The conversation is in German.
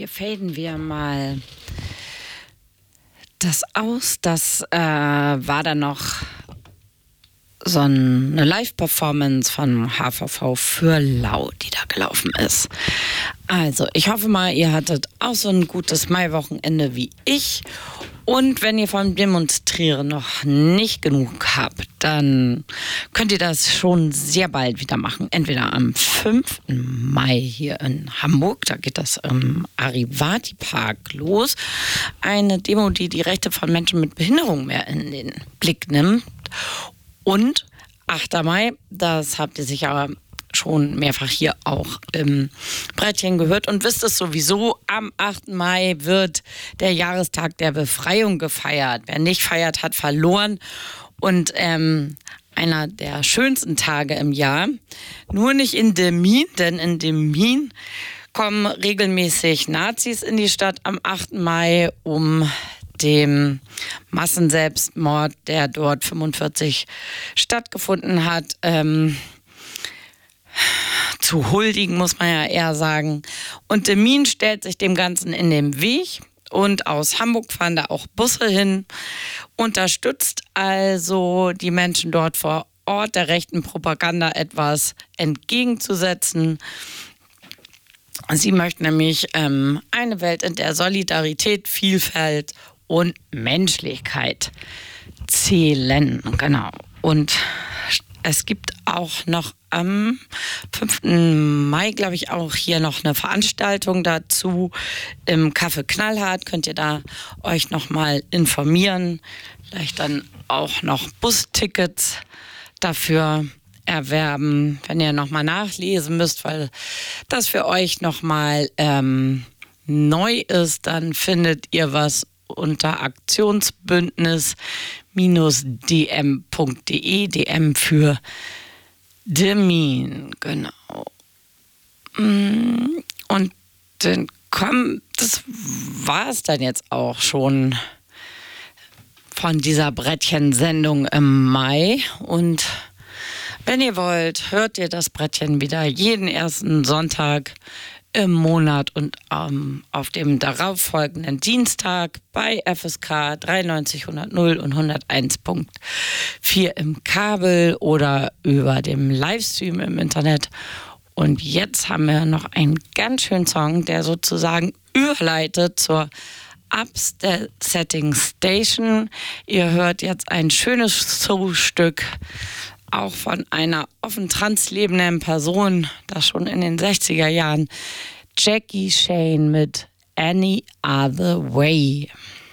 hier faden wir mal das aus. Das war dann noch so eine Live-Performance von HVV für Lau, die da gelaufen ist. Also, ich hoffe mal, ihr hattet auch so ein gutes Maiwochenende wie ich. Und wenn ihr vom Demonstrieren noch nicht genug habt, dann könnt ihr das schon sehr bald wieder machen. Entweder am 5. Mai hier in Hamburg, da geht das im Arivati Park los. Eine Demo, die die Rechte von Menschen mit Behinderung mehr in den Blick nimmt. Und 8. Mai, das habt ihr sicher schon mehrfach hier auch im Brettchen gehört und wisst es sowieso, am 8. Mai wird der Jahrestag der Befreiung gefeiert. Wer nicht feiert, hat verloren. Und einer der schönsten Tage im Jahr, nur nicht in Demmin, denn in Demmin kommen regelmäßig Nazis in die Stadt am 8. Mai, um dem Massenselbstmord, der dort 45 stattgefunden hat, zu huldigen, muss man ja eher sagen. Und Demmin stellt sich dem Ganzen in den Weg. Und aus Hamburg fahren da auch Busse hin. Unterstützt also die Menschen dort vor Ort, der rechten Propaganda etwas entgegenzusetzen. Sie möchten nämlich eine Welt, in der Solidarität, Vielfalt und Menschlichkeit zählen. Genau. Und es gibt auch noch am 5. Mai, glaube ich, auch hier noch eine Veranstaltung dazu im Café Knallhart. Könnt ihr da euch noch mal informieren. Vielleicht dann auch noch Bustickets dafür erwerben, wenn ihr noch mal nachlesen müsst, weil das für euch noch mal neu ist. Dann findet ihr was unter aktionsbündnis-dm.de, DM für Demmin, genau. Und dann das war es dann jetzt auch schon von dieser Brettchen-Sendung im Mai. Und wenn ihr wollt, hört ihr das Brettchen wieder jeden ersten Sonntag im Monat und auf dem darauffolgenden Dienstag bei FSK 93 100 und 101.4 im Kabel oder über dem Livestream im Internet. Und jetzt haben wir noch einen ganz schönen Song, der sozusagen überleitet zur Upsetting Station. Ihr hört jetzt ein schönes Soul-Stück, auch von einer offen translebenden Person, das schon in den 60er Jahren, Jackie Shane mit Any Other Way.